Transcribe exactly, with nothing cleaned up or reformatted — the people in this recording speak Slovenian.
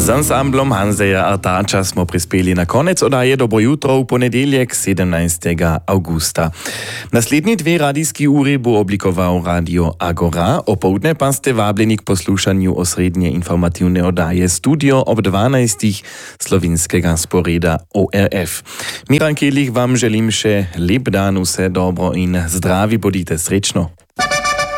Z ansamblom Hanseja Artača smo prispeli na konec oddaje Dobro jutro v ponedeljek sedemnajstega augusta. Naslednji dve radijski uri bo oblikoval Radio Agora, opoldne pa ste vabljeni k poslušanju osrednje informativne oddaje Studio ob dvanajstih slovenskega sporeda O R F. Miran Kelih vam želim še lep dan, vse dobro in zdravi, bodite srečno.